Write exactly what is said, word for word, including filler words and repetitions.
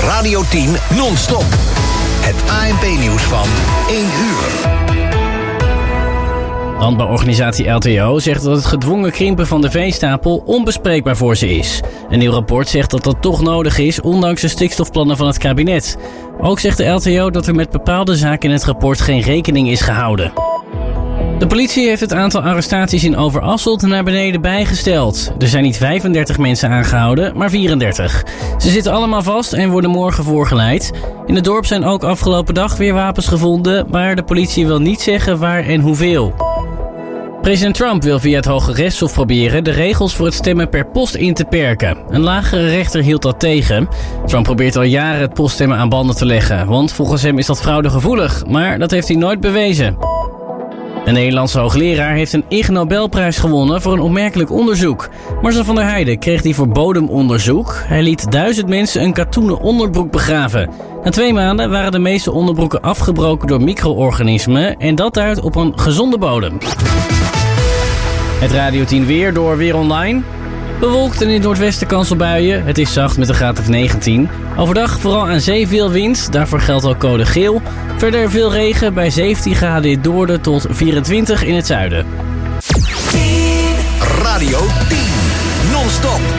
Radio tien non-stop. Het A N P-nieuws van één uur. Landbouworganisatie L T O zegt dat het gedwongen krimpen van de veestapel onbespreekbaar voor ze is. Een nieuw rapport zegt dat dat toch nodig is, ondanks de stikstofplannen van het kabinet. Ook zegt de L T O dat er met bepaalde zaken in het rapport geen rekening is gehouden. De politie heeft het aantal arrestaties in Overasselt naar beneden bijgesteld. Er zijn niet vijfendertig mensen aangehouden, maar vierendertig. Ze zitten allemaal vast en worden morgen voorgeleid. In het dorp zijn ook afgelopen dag weer wapens gevonden, maar de politie wil niet zeggen waar en hoeveel. President Trump wil via het Hoge Rechtshof proberen de regels voor het stemmen per post in te perken. Een lagere rechter hield dat tegen. Trump probeert al jaren het poststemmen aan banden te leggen, want volgens hem is dat fraudegevoelig, maar dat heeft hij nooit bewezen. Een Nederlandse hoogleraar heeft een Ig Nobelprijs gewonnen voor een opmerkelijk onderzoek. Marcel van der Heijden kreeg die voor bodemonderzoek. Hij liet duizend mensen een katoenen onderbroek begraven. Na twee maanden waren de meeste onderbroeken afgebroken door micro-organismen en dat duidt op een gezonde bodem. Het Radio tien weer door Weer Online. Bewolkt en in het noordwesten kans op buien. Het is zacht met een graad of negentien. Overdag vooral aan zee veel wind. Daarvoor geldt al code geel. Verder veel regen bij zeventien graden in het noorden tot vierentwintig in het zuiden. Radio tien non-stop.